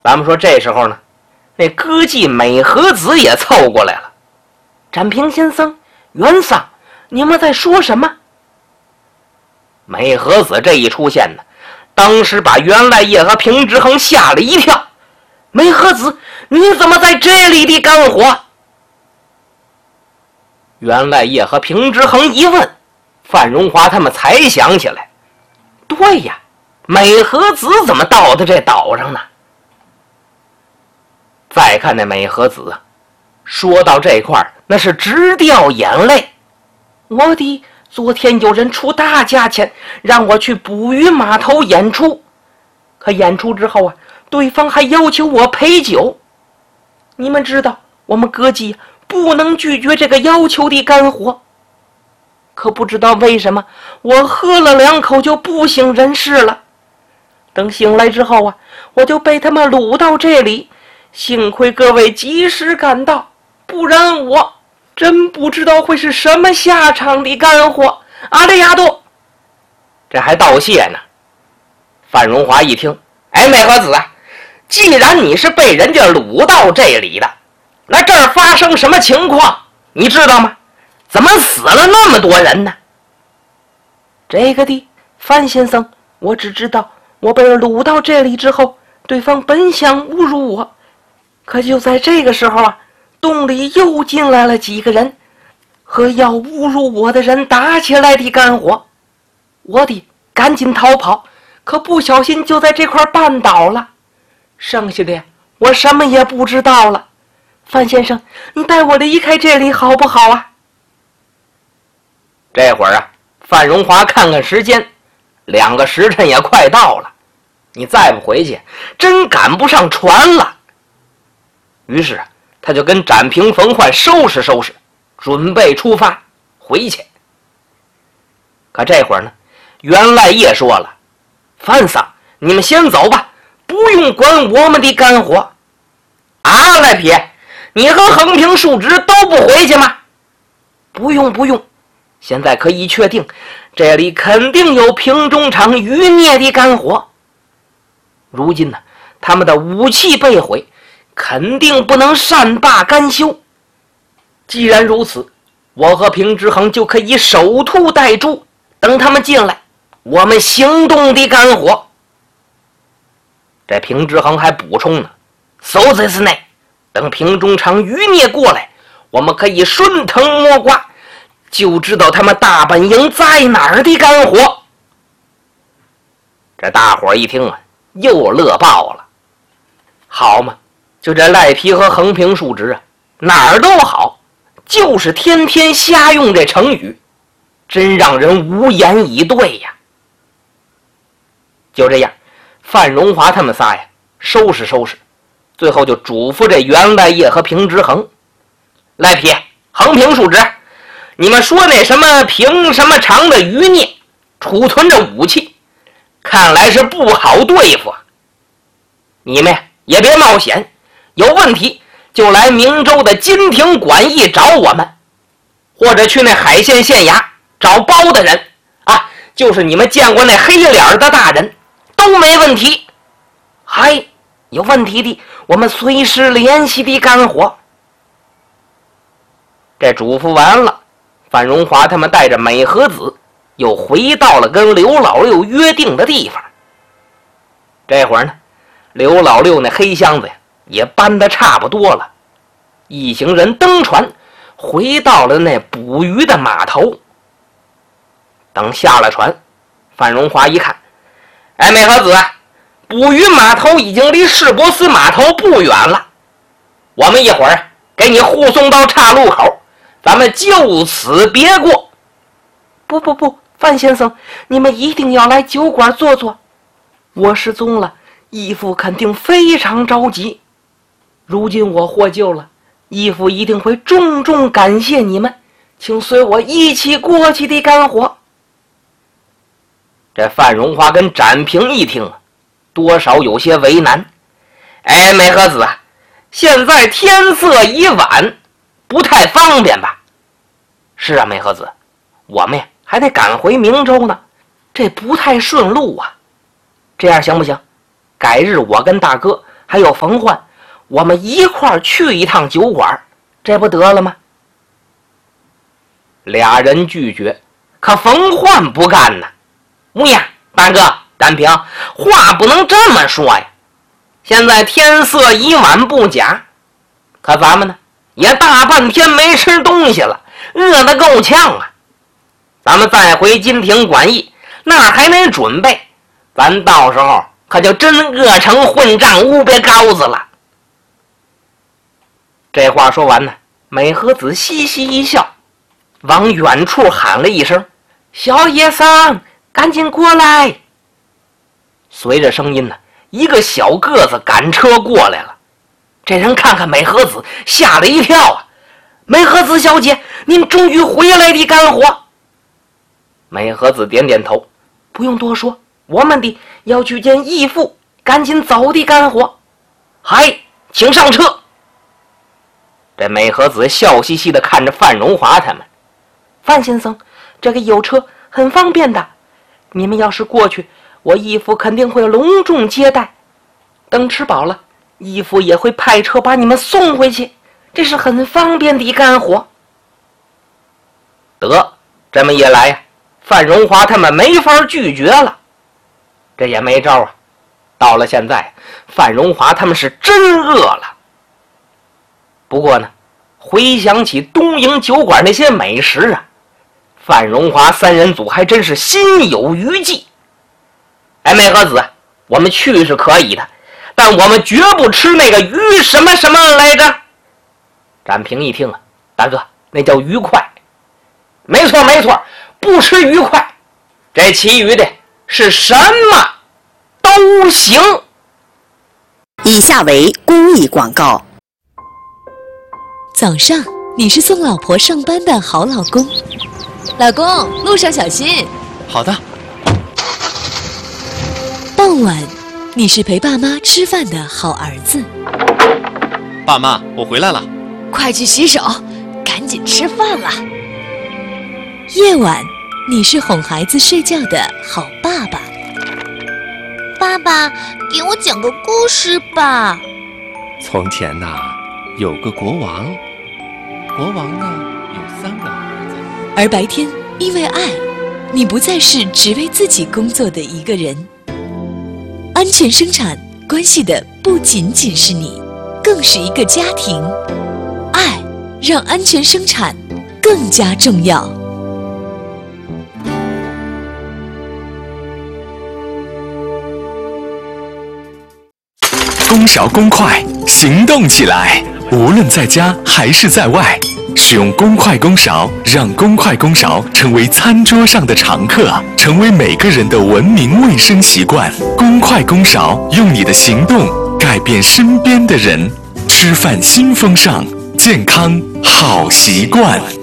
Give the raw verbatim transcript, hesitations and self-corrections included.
咱们说这时候呢，那歌妓美和子也凑过来了。展平先生、袁桑，你们在说什么？美和子这一出现呢，当时把袁赖业和平之恒吓了一跳。美和子，你怎么在这里的干活？袁赖业和平之恒一问，范荣华他们才想起来，对呀，美和子怎么到的这岛上呢？再看那美和子，说到这块儿，那是直掉眼泪。我的昨天有人出大价钱让我去捕鱼码头演出，可演出之后啊，对方还要求我陪酒。你们知道我们歌妓不能拒绝这个要求的干活，可不知道为什么我喝了两口就不省人事了。等醒来之后啊，我就被他们掳到这里，幸亏各位及时赶到，不然我真不知道会是什么下场的干活。阿雷亚多，这还道谢呢。范荣华一听，哎，美和子啊，既然你是被人家掳到这里的，那这儿发生什么情况你知道吗？怎么死了那么多人呢？这个的，范先生，我只知道我被掳到这里之后，对方本想侮辱我，可就在这个时候啊，洞里又进来了几个人，和要侮辱我的人打起来的干活。我的赶紧逃跑，可不小心就在这块绊倒了。剩下的我什么也不知道了。范先生，你带我离开这里好不好啊？这会儿啊，范荣华看看时间，两个时辰也快到了，你再不回去，真赶不上船了。于是他就跟展平、冯焕收拾收拾，准备出发回去。可这会儿呢，袁赖业说了：“范桑，你们先走吧，不用管我们的干活。”啊，赖皮，你和横平竖直都不回去吗？不用不用，现在可以确定，这里肯定有平中场余孽的干活。如今呢，他们的武器被毁，肯定不能善罢甘休。既然如此，我和平之恒就可以守株待猪，等他们进来，我们行动的干活。这平之恒还补充呢，so this night，等平中场余孽过来，我们可以顺藤摸瓜，就知道他们大本营在哪儿的干活。这大伙儿一听啊，又乐爆了。好嘛，就这赖皮和横平竖直啊，哪儿都好，就是天天瞎用这成语，真让人无言以对呀。就这样，范荣华他们仨呀，收拾收拾，最后就嘱咐这袁赖业和平之恒：赖皮、横平竖直，你们说那什么平什么长的余孽储存着武器，看来是不好对付啊。你们也别冒险，有问题就来明州的金庭馆驿找我们，或者去那海县县衙找包大人啊，就是你们见过那黑脸的大人，都没问题。嗨，有问题的我们随时联系的干活。这嘱咐完了，范荣华他们带着美和子又回到了跟刘老六约定的地方。这会儿呢，刘老六那黑箱子呀也搬得差不多了，一行人登船回到了那捕鱼的码头。等下了船，范荣华一看，哎，美和子，捕鱼码头已经离市舶司码头不远了，我们一会儿给你护送到岔路口，咱们就此别过。不不不，范先生，你们一定要来酒馆坐坐，我失踪了，义父肯定非常着急。如今我获救了，义父一定会重重感谢你们，请随我一起过去的干活。这范荣华跟展平一听，多少有些为难。哎，美和子啊，现在天色已晚，不太方便吧？是啊，美和子，我们呀还得赶回明州呢，这不太顺路啊。这样行不行？改日我跟大哥还有冯焕，我们一块儿去一趟酒馆，这不得了吗？俩人拒绝，可冯焕不干呢。木呀，大哥单平，话不能这么说呀。现在天色已晚不假，可咱们呢也大半天没吃东西了，饿得够呛啊。咱们再回金庭馆驿，那还得准备，咱到时候可就真饿成混账乌鳖羔子了。这话说完呢，美和子嘻嘻一笑，往远处喊了一声：“小野桑，赶紧过来！”随着声音呢，一个小个子赶车过来了。这人看看美和子，吓了一跳啊！美和子小姐，您终于回来的干活。美和子点点头，不用多说，我们的要去见义父，赶紧走的干活。嗨，请上车。这美和子笑嘻嘻地看着范荣华他们。范先生，这个有车很方便的，你们要是过去，我义父肯定会隆重接待。等吃饱了，义父也会派车把你们送回去，这是很方便的干活。得，这么一来呀，范荣华他们没法拒绝了。这也没招啊，到了现在，范荣华他们是真饿了。不过呢，回想起东营酒馆那些美食啊，范荣华三人组还真是心有余悸。哎，美和子，我们去是可以的，但我们绝不吃那个鱼什么什么来着。展平一听啊，大哥，那叫鱼块。没错没错，不吃鱼块，这其余的是什么都行。 以下为公益广告。 早上你是送老婆上班的好老公，老公路上小心。 好的。 傍晚你是陪爸妈吃饭的好儿子， 爸妈，我回来了。 快去洗手，赶紧吃饭了。夜晚你是哄孩子睡觉的好爸爸， 爸爸给我讲个故事吧。 从前呐、啊，有个国王，国王呢有三个儿子。 而白天因为爱，你不再是只为自己工作的一个人。安全生产关系的不仅仅是你，更是一个家庭。爱让安全生产更加重要。 公勺公筷，行动起来！无论在家还是在外，使用公筷公勺，让公筷公勺成为餐桌上的常客，成为每个人的文明卫生习惯。公筷公勺，用你的行动改变身边的人。吃饭新风尚，健康好习惯。